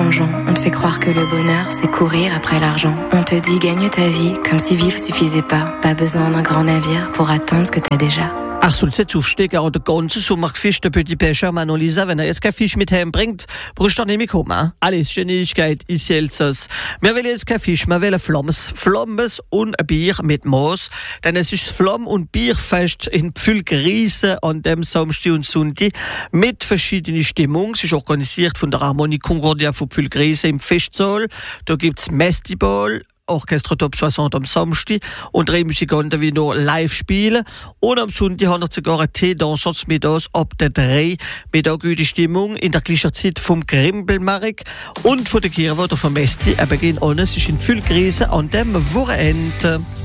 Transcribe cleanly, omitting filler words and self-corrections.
plongeon. On te fait croire que le bonheur, c'est courir après l'argent. On te dit gagne ta vie, comme si vivre suffisait pas. Pas besoin d'un grand navire pour atteindre ce que t'as déjà. Ach, soll es zustehen, auch der ganze Sommer gefischt, der Petit Pêcheur Manolisa, wenn jetzt kein Fisch mit heimbringt, brauchst du nicht kommen. Alles Schönigkeit ist jetzt das. Wir wollen jetzt kein Fisch, wir wollen Flammes. Flammes und ein Bier mit Moos. Denn es ist Flamm- und Bierfest in Pfülgriese an dem Samstag und Sonntag mit verschiedenen Stimmungen. Es ist organisiert von der Harmonie Concordia von Pfülgriese im Festsaal. Da gibt's Mestiball, Orchestre Top 60 am Samstag und 3 Musikanten wie noch live spielen. Und am Sonntag haben wir sogar ein Tee-Dansatz mit uns ab der 3 mit auch gute Stimmung in der gleichen Zeit vom Grimbelmarkt und von der Kirche, der vom Mesti. Er beginnt an, es ist in Pfülgriese an dem Wochenende.